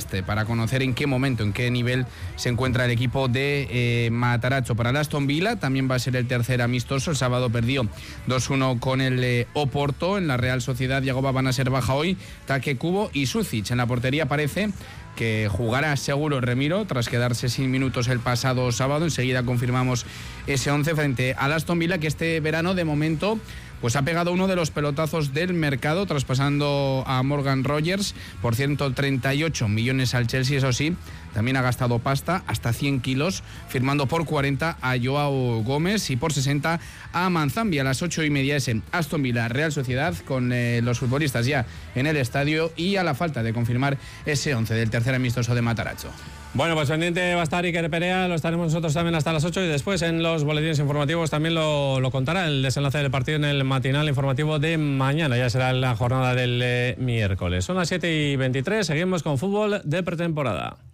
test para conocer en qué momento, en qué nivel se encuentra el equipo de Matarazzo. Para el Aston Villa también va a ser el tercer amistoso. El sábado perdió 2-1 con el Oporto. En la Real Sociedad, Yagoba van a ser baja hoy, Take Kubo y Sucic. En la portería parece que jugará seguro Remiro tras quedarse sin minutos el pasado sábado. Enseguida confirmamos ese 11 frente al Aston Villa, que este verano de momento pues ha pegado uno de los pelotazos del mercado, traspasando a Morgan Rogers por 138 millones al Chelsea. Eso sí, también ha gastado pasta, hasta 100 kilos, firmando por 40 a Joao Gómez y por 60 a Manzambi. A las 8:30 ese Aston Villa Real Sociedad, con los futbolistas ya en el estadio y a la falta de confirmar ese 11 del tercer amistoso de Matarazzo. Bueno, pues pendiente va a estar Iker Perea, lo estaremos nosotros también hasta las 8 y después en los boletines informativos también lo contará el desenlace del partido en el matinal informativo de mañana, ya será la jornada del miércoles. Son las 7:23, seguimos con fútbol de pretemporada.